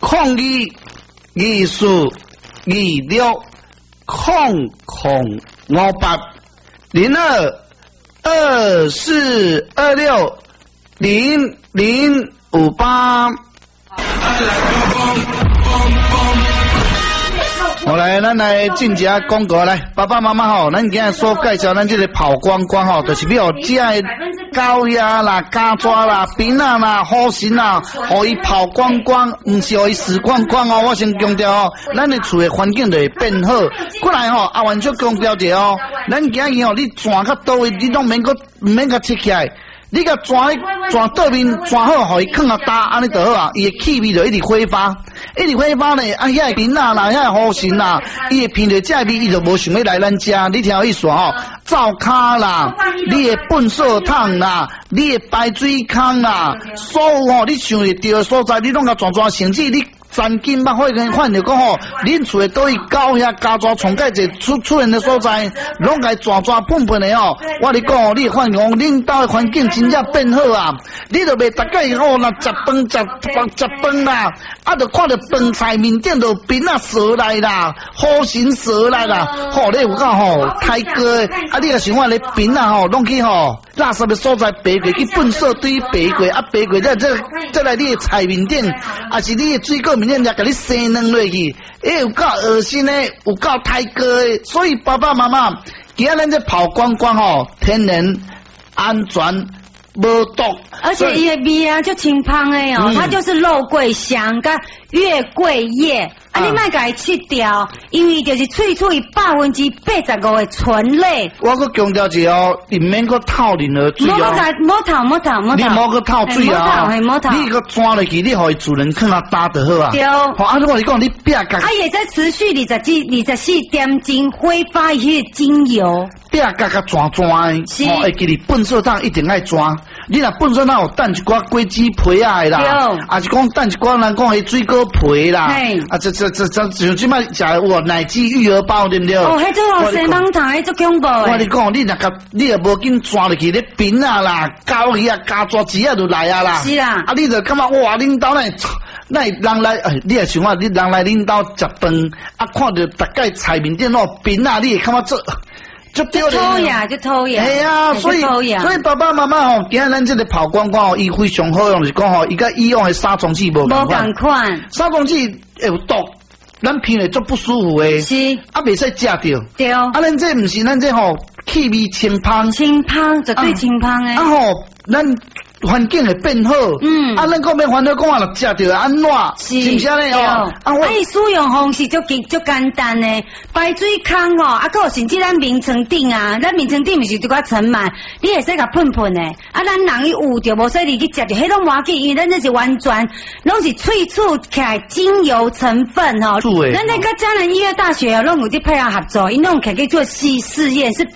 控艺术26控58 0224260058。好来，咱来进一下广告来，爸爸妈妈吼，咱今日所介绍咱这个跑光光吼，就是要这的狗鸭啦、家蛇啦、鞭仔啦、虎神啦，互伊跑光光，唔是互伊死光光哦。我先强调哦，咱的厝的环境就会变好。过来吼，阿元就强调者哦，咱今日吼，你转到倒位，你拢唔免个切起来。你甲转倒面转好，互伊放啊打，安尼就好啊。伊的气味就一直挥发呢。啊，遐个囡仔啦，遐个好神啦，伊会闻到这味，伊就无想要来咱家。你听我意思吼，灶骹啦，你的粪扫桶啦，你的排水坑啦，所有吼，你想得到的所在，你拢甲全甚至你。三更捌会跟看着讲吼，恁厝的倒去狗遐家蛇虫介济出现的所在，拢该抓碰碰的哦。我你讲哦，你发现恁兜的环境真正变好啊！你就袂逐个哦，那食饭啦，啊，就看到饭菜面顶就边啊蛇来啦，虎神蛇来啦，吼，你有讲吼，太哥的，啊，你若想看咧边啊吼，拢去吼垃圾的所在爬过去粪扫堆爬过，啊爬过再来你的菜面顶，啊是你的水果面顶才甲你生软落去，有够恶心的，有够太哥的，所以爸爸妈妈，今仔咱这跑光光吼，天然安全。无毒， 而且伊的味啊就清芳的哦，它就是肉桂香跟月桂叶，啊你莫甲伊去掉，因为就是萃出85%的醇类。 我搁强调一下哦，你免搁透任何水哦。 莫你莫搁透水啊！你搁抓落去，你互伊主人看啊打就好啊。 对。 好，啊，如果你讲你别甲， 啊也在持续24点钟挥发迄个精油。 别甲抓的，哦，会记你粪扫桶一定爱抓。你若粪扫桶有等一寡果子皮啊的啦，啊是讲等一寡人讲迄水果皮啦，啊这像即摆食有奶鸡育儿包对不对？ 哦，迄种西芒糖迄种恐怖的。 我你讲，你若无紧抓落去，你边啊啦、狗鱼啊、家蛇子啊就来啊啦。是啦。啊，你就感觉哇，恁兜那人来，你也想看，你人来恁兜食饭，啊看到大概菜面顶那边啊，你会感觉做。就丢脸， 就偷呀！ 哎呀，所以爸爸妈妈吼，今仔咱这个跑光光吼，伊非常好用，就是讲吼，伊甲以往的杀虫剂无共款，杀虫剂有毒，咱闻了足不舒服的，是啊，袂使食着。对，啊，咱这毋是咱这吼气味清芳， 绝对清芳诶。 啊吼，咱。环境会变好，啊，咱讲要烦恼讲啊，食着安怎，是不是安尼哦？ 啊，伊使用方式足简单诶，排水坑哦，啊，佮甚至咱眠床顶啊，咱眠床顶毋是拄甲尘螨，你会使甲喷诶，啊，咱人伊有着无使你去食着，迄拢无要紧，因为咱这是完全拢是萃出起来精油成分吼。咱那个嘉南医院大学拢有伫配合作，因拢可以做试验，是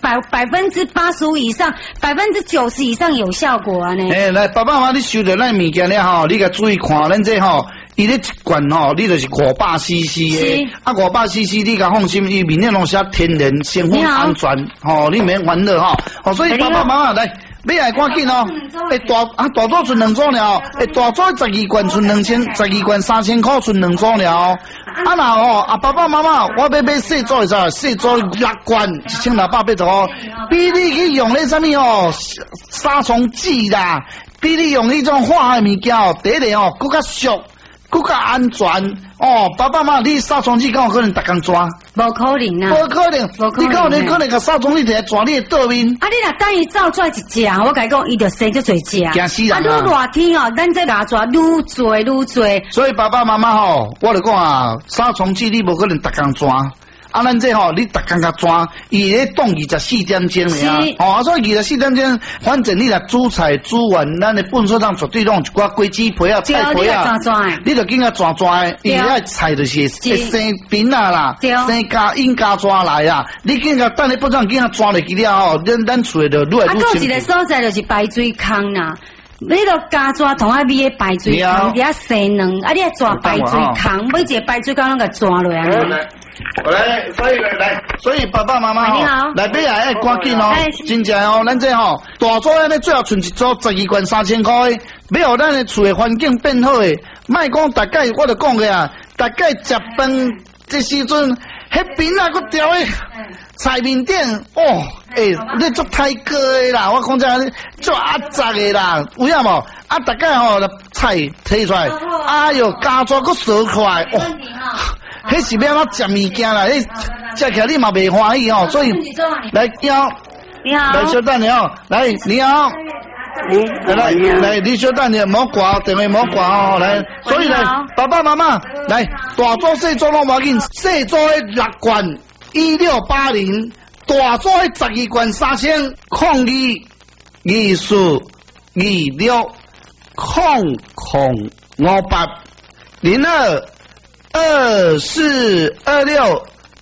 85%以上，90%以上有效果啊呢。 来，爸爸妈妈，你收到咱物件了吼，你甲注意看，咱这吼，伊咧一罐吼，你就是500cc 的，啊500cc，你甲放心，伊面顶拢写天然、成分安全，吼，你免烦恼吼，所以爸爸妈妈来，买来赶紧哦，大组剩2组了，大组12罐剩12罐3000块剩2组了，啊那吼，爸爸妈妈，我要买细组的啥？细组6罐1680哦，比你去用那啥物哦，杀虫剂啦。比你用迄种化学物件哦，第一个哦，更较俗，更较安全哦。爸爸妈妈，你杀虫剂敢有可能逐工抓？ 无可能啊！ 无可能，你可能甲杀虫剂摕来抓你的倒面。 啊，你若等伊走出来一只，我甲你讲，伊就生足侪只。 惊死人啊！ 愈热天哦，咱这拿抓愈多。 所以爸爸妈妈吼，我就讲啊，杀虫剂你无可能逐工抓。啊，咱这吼，你逐工甲抓，伊咧冻24点钟尔，哦，所以24点钟，反正你若煮菜煮完，咱的粪扫桶绝对拢一寡果子皮啊、菜皮啊，你就紧甲抓的，伊遐菜就是会生病啊啦，生家抓来啊，你紧甲等你不让紧甲抓落去了吼，咱厝的就愈来愈清。 啊，还有一个所在就是排水坑啦。你著加抓同啊米的排水坑，你啊生卵，啊你啊抓排水坑，每一个排水坑拢甲抓落来。 来，所以爸爸妈妈你好， 来买啊，要赶紧哦，真正哦，咱这吼大组呢最后剩一组12罐3000块的，要让咱的厝的环境变好的，莫讲大概我就讲个啊，大概食饭这时阵，迄边啊佫调的菜面店哦，你做太高的啦，我讲真，做压榨的啦，有影无？啊，大概吼菜摕出来，哎哟，加抓佫烧快哦。迄是要怎食物件啦？迄食起来你嘛袂欢喜哦，所以来你好， 你好， 来稍等你哦，来你好，来你稍等你，莫挂电话莫挂哦，来，所以来爸爸妈妈来大组细组拢无要紧，细组的6罐1680，大组的12罐3000，控2 24 26 0058 02 2426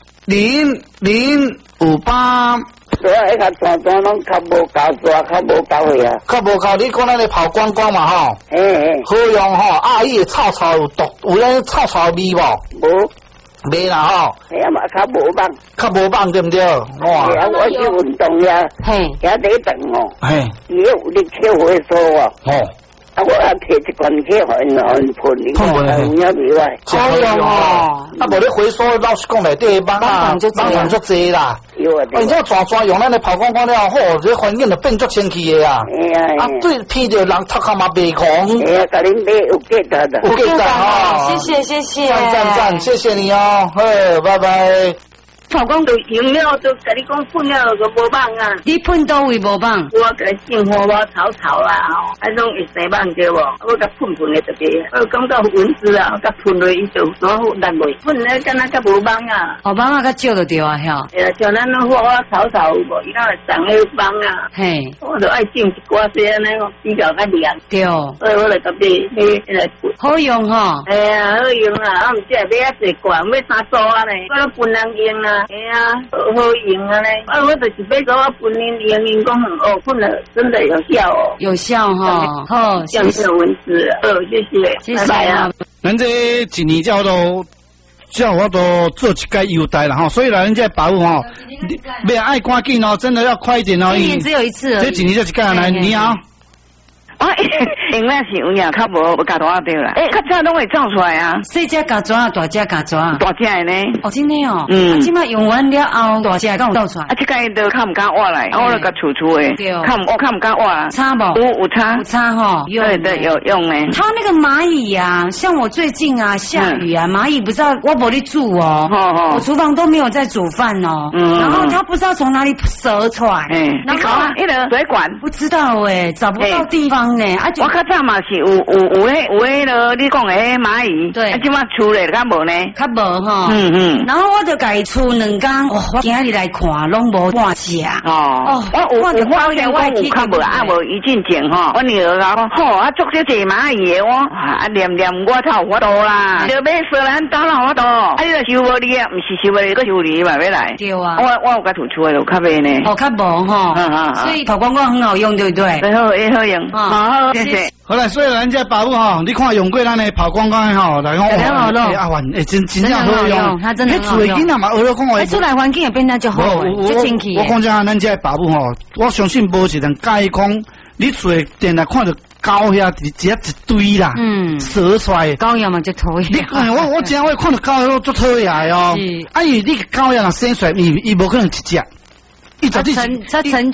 0058。 所以迄个全拢较无够抓，较无够位啊。 较无够，你讲咱咧跑光光嘛吼？好用吼，啊伊的臭臭有毒，有咱臭臭味无？ 无， 袂啦吼。 嘛较无棒。 较无棒对毋对？哇！ 我去运动呀，遐第一顿哦，伊有力气回收哦。啊，我也摕一罐去互因喷，你看有影袂歹。 好用哦！啊，无你回收，老实讲内底蚊啊，蚊虫足济啦。有啊。而且全用咱的跑光光了，好，这环境就变足清气的啊。啊，对，闻着人头壳嘛袂狂。 甲恁买有价值的。 有价值哦。 谢谢。 赞，谢谢你哦，好，拜拜。 跑光都用了，都甲你讲喷了都无棒啊！ 你喷倒位无棒？ 我甲种花花草草啦，啊拢会生棒对无？我甲喷的特别，我感觉蚊子啊，甲喷落伊就所好难袂，喷了敢若甲无棒啊！ 棒啊，较少就对啊，晓。 像咱那花花草草有无？伊那长个棒啊！ 嘿， 我就爱种一寡些安尼比较较凉。 对， 所以我来特别来喷。 好用吼。 哎呀，好用啦！我毋知买啊侪罐，买3组啊呢，我都喷人用啊。哎呀，好用啊嘞！我就是要给我喷人讲哦，喷了真的有效哦， 有效哈，好， 降这蚊子，谢谢，拜拜啊！ 咱这一年叫我都做一届优待了哈，所以来人家保护哈，不要爱赶紧哦，真的要快一点哦。 一年只有一次而已， 这几年就一届来，你好。 因为是有影较无加大对啦，较早拢会照出来啊。 细只加抓，大只加抓， 大只的呢？ 哦，真的哦。即摆用完了后，大只敢有照出来？ 啊，这个都较唔敢挖来，我那个楚的，较唔敢挖。 差不？ 有差哈。 对，有用诶。 它那个蚂蚁啊，像我最近啊下雨啊，蚂蚁不知道我没里煮哦，我厨房都没有在煮饭哦，然后它不知道从哪里蛇出来， 然后那个水管不知道找不到地方呢。啊， 我较早嘛是有迄个你讲诶蚂蚁， 对， 啊，即马厝咧较无呢， 较无哈，然后我就家厝2天，我今日来看，拢无半只。 我有发现我有较无啊无一进前吼，我女儿讲，吼啊，捉少济蚂蚁诶，我啊念我才有法度啦，就买荷兰刀啦法度，啊，你著收无你啊，毋是收无你，佫收你嘛要来， 对啊， 我有甲厝厝诶有较袂呢， 较无哈，所以跑光光很好用，对不对？ 好用，好。谢谢。 好了，所以人家保护哈，你看用过咱的跑光光哈，来讲阿环真正好用， 它真的好用。 囡仔嘛，学了讲话， 出来环境也变得就好，就清气。 我讲真，咱这保护哈，我相信无一人介讲，你出来电来看到狗遐只一堆啦，蛇出来， 狗也嘛就讨厌。 你看我真我看到狗都足讨厌哦，啊伊你狗也若生出来，伊无可能一只。 它成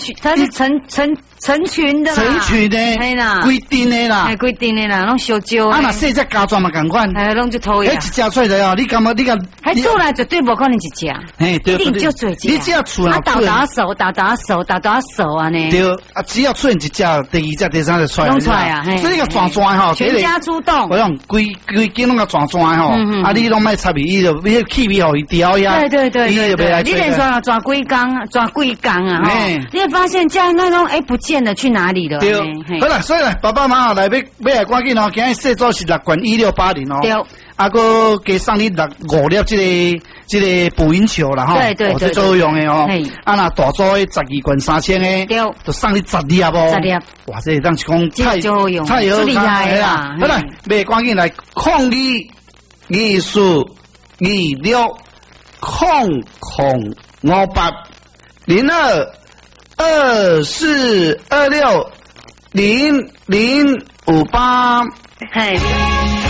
群的啦， 成群的， 系啦， 规定的啦， 系规定的啦，拢小招。 啊，那细只家专嘛共款， 拢就讨厌。 一只出来哦，你感觉？ 还出来绝对无可能一只， 对， 一定就最只。 你只要出来， 打手啊呢？ 对，啊，只要出现一只，第二只、第三只出来， 弄出来啊， 所以个转吼， 全家出动。 我讲规间拢个转吼，啊，你拢卖插伊，伊就气味互伊调呀。 对，你连说抓龟缸啊，你会发现家那种不见了，去哪里了？ 对，好了，所以呢，爸爸妈妈来买来赶紧哦，今日细组是6罐1680哦， 对， 啊个加送你5粒这个捕蝇球啦吼， 对， 这最好用的哦，啊那大组的12罐3000的， 对， 就送你10粒哦，10粒，哇，这当是讲太厉害啦， 好了，买赶紧来02 24 26 0224260058。 嘿。